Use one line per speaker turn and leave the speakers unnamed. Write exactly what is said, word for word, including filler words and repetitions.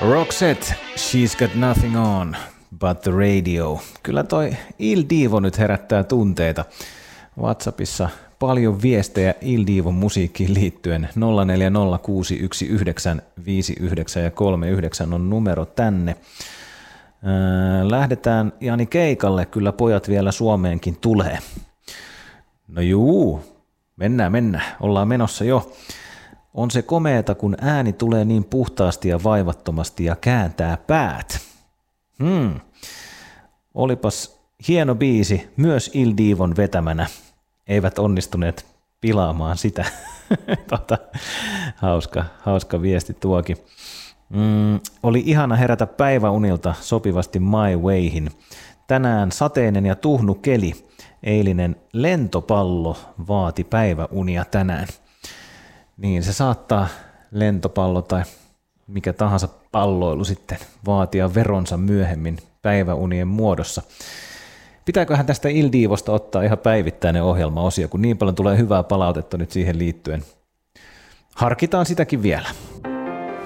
Roxette, She's Got Nothing On But The Radio. Kyllä toi Il Divo nyt herättää tunteita. WhatsAppissa paljon viestejä Il Divon musiikkiin liittyen. nolla neljä nolla kuusi yksi yhdeksän viisi yhdeksän ja kolme yhdeksän on numero tänne. Lähdetään Jani keikalle, kyllä pojat vielä Suomeenkin tulee. No juu, mennään, mennään, ollaan menossa jo. On se komeeta, kun ääni tulee niin puhtaasti ja vaivattomasti ja kääntää päät. Hmm. Olipas hieno biisi, myös Il Divon vetämänä. Eivät onnistuneet pilaamaan sitä. tota, hauska, hauska viesti tuokin. Mm, oli ihana herätä päiväunilta sopivasti My Wayhin. Tänään sateinen ja tuhnu keli. Eilinen lentopallo vaati päiväunia tänään. Niin se saattaa lentopallo tai mikä tahansa palloilu sitten vaatia veronsa myöhemmin päiväunien muodossa. Pitääköhän tästä Il Divosta ottaa ihan päivittäinen ohjelmaosio, kun niin paljon tulee hyvää palautetta nyt siihen liittyen. Harkitaan sitäkin vielä.